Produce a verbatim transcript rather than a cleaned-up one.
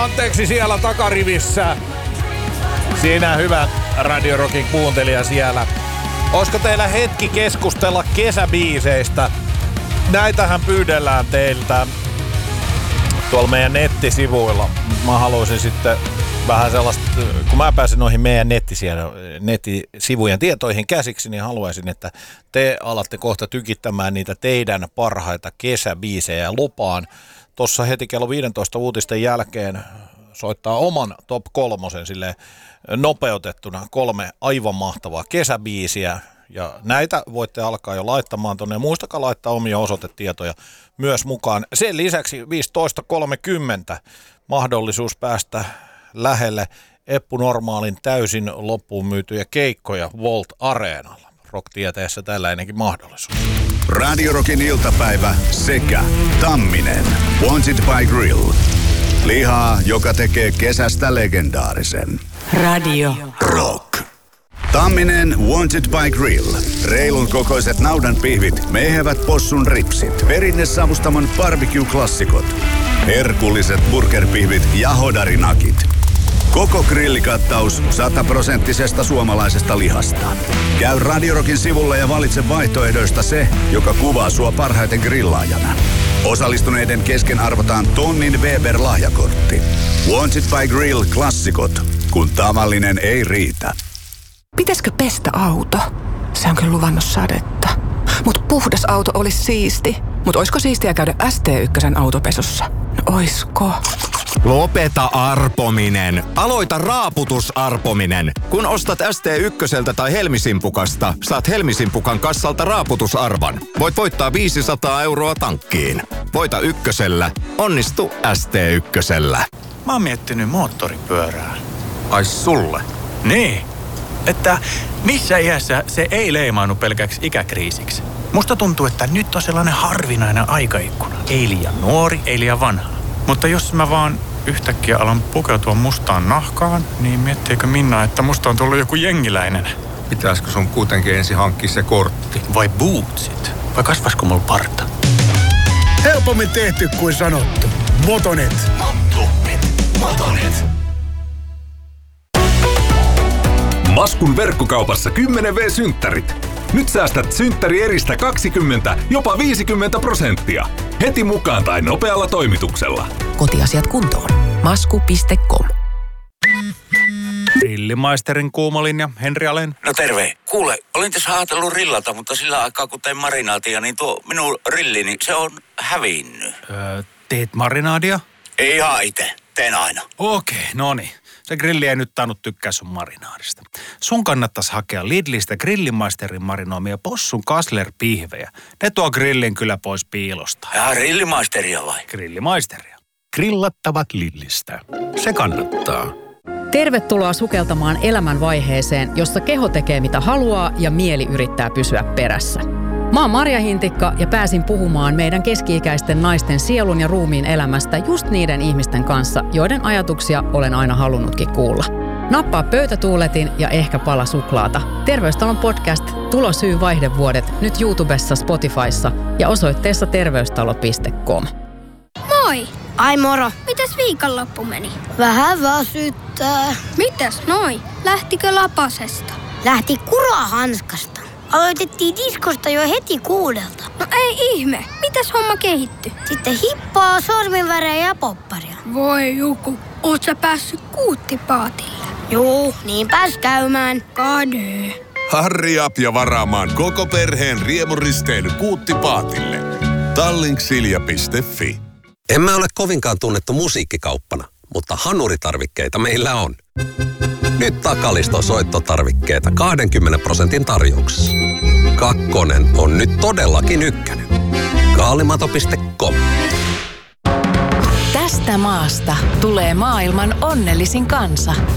anteeksi siellä takarivissä. Siinä hyvä Radio Rockin kuuntelija siellä. Olisiko teillä hetki keskustella kesäbiiseistä? Näitähän pyydellään teiltä tuolla meidän nettisivuilla. Mä haluaisin sitten vähän sellaista, kun mä pääsen noihin meidän nettisivujen tietoihin käsiksi, niin haluaisin, että te alatte kohta tykittämään niitä teidän parhaita kesäbiisejä. Lupaan tuossa heti kello viisitoista uutisten jälkeen soittaa oman top kolmosen sille nopeutettuna kolme aivan mahtavaa kesäbiisiä. Ja näitä voitte alkaa jo laittamaan tuonne. Muistakaa laittaa omia osoitetietoja myös mukaan. Sen lisäksi viisitoista kolmekymmentä mahdollisuus päästä lähelle Eppu Normaalin täysin loppuun myytyjä keikkoja Volt Areenalla. Rock-tieteessä tällainenkin mahdollisuus. Radio Rockin iltapäivä sekä Tamminen. Wanted by Grill. Lihaa, joka tekee kesästä legendaarisen. Radio Rock. Tamminen Wanted by Grill. Reilun kokoiset naudan pihvit, mehevät possun ripsit, perinnesavustamon barbecue-klassikot, herkulliset burgerpihvit ja hodarinakit. Koko grillikattaus sataprosenttisesta suomalaisesta lihasta. Käy Radio Rockin sivulla ja valitse vaihtoehdoista se, joka kuvaa sua parhaiten grillaajana. Osallistuneiden kesken arvotaan tonnin Weber-lahjakortti. Wanted by Grill -klassikot, kun tavallinen ei riitä. Pitäisikö pestä auto? Se on kyllä luvannut sadetta. Mut puhdas auto olisi siisti. Mut oisko siistiä käydä S T yksi autopesussa? No oisko? Lopeta arpominen. Aloita raaputusarpominen. Kun ostat S T yksi tai Helmisimpukasta, saat Helmisimpukan kassalta raaputusarvan. Voit voittaa viisisataa euroa tankkiin. Voita ykkösellä. Onnistu S T ykkösellä. Mä oon miettinyt moottoripyörää. Ai sulle? Niin. Että missä iässä se ei leimaannu pelkäksi ikäkriisiksi. Musta tuntuu, että nyt on sellainen harvinainen aikaikkuna. Ei liian nuori, ei liian vanha. Mutta jos mä vaan yhtäkkiä alan pukeutua mustaan nahkaan, niin miettiikö Minna, että musta on tullut joku jengiläinen? Pitäisikö sun kuitenkin ensin hankkia se kortti? Vai bootsit? Vai kasvaisiko mulla parta? Helpommin tehty kuin sanottu. Motonet. Motonet. Motonet. Maskun verkkokaupassa kymmenen V-synttärit. Nyt säästät synttärieristä kaksikymmentä, jopa viisikymmentä prosenttia. Heti mukaan tai nopealla toimituksella. Kotiasiat kuntoon. Masku piste com. Grillimaisterin kuumalinja, Henri Alén. No terve. Kuule, olin tässä ajatellut rillata, mutta sillä aikaa kun tein marinaatia, niin tuo minun rillini, se on hävinnyt. Öö, teet marinaadia? Ei ihan itse. Teen aina. Okei, no niin. Se grilli ei nyt tainnut tykkää sun marinaadista. Sun kannattaisi hakea Lidlistä Grillimaisterin marinoimia possun Kassler-pihvejä. Ne tuo grillin kyllä pois piilosta. Ja Grillimaisteria vai? Grillimaisteria. Grillattavat Lidlistä. Se kannattaa. Tervetuloa sukeltamaan elämänvaiheeseen, jossa keho tekee mitä haluaa ja mieli yrittää pysyä perässä. Mä oon Marja Hintikka ja pääsin puhumaan meidän keski-ikäisten naisten sielun ja ruumiin elämästä just niiden ihmisten kanssa, joiden ajatuksia olen aina halunnutkin kuulla. Nappaa pöytätuuletin ja ehkä pala suklaata. Terveystalon podcast Tulosyy vaihdevuodet nyt YouTubessa, Spotifyssa ja osoitteessa terveystalo piste com. Moi! Ai moro! Mitäs viikonloppu meni? Vähän väsyttää. Mitäs noi? Lähtikö lapasesta? Lähti kurahanskasta. Aloitettiin diskosta jo heti kuudelta. No ei ihme. Mitäs homma kehittyi? Sitten hippaa, sorminvärejä ja popparia. Voi joku. Oot sä päässyt kuuttipaatille? Juu, niin pääs käymään. Kade. Harri up ja varaamaan koko perheen riemuristeily kuuttipaatille. Tallink-silja piste fi. Emme ole kovinkaan tunnettu musiikkikauppana, mutta hanuritarvikkeita meillä on. Nyt Takaliston soittotarvikkeita kaksikymmentä prosentin tarjouksessa. Kakkonen on nyt todellakin ykkönen. Kaalimato piste com. Tästä maasta tulee maailman onnellisin kansa.